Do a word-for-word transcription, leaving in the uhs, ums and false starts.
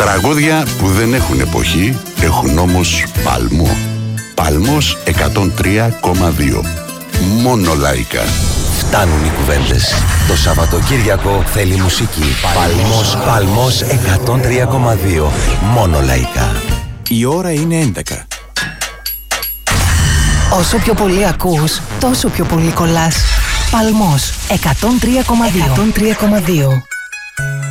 Τραγούδια που δεν έχουν εποχή, έχουν όμως παλμό. Παλμός εκατόν τρία κόμμα δύο. Μόνο λαϊκά. Φτάνουν οι κουβέντες. Το Σαββατοκύριακο θέλει μουσική. Παλμός, Παλμός εκατόν τρία κόμμα δύο. Μόνο λαϊκά. Η ώρα είναι έντεκα. Όσο πιο πολύ ακούς, τόσο πιο πολύ κολλάς. Παλμός εκατόν τρία κόμμα δύο. εκατόν τρία κόμμα δύο.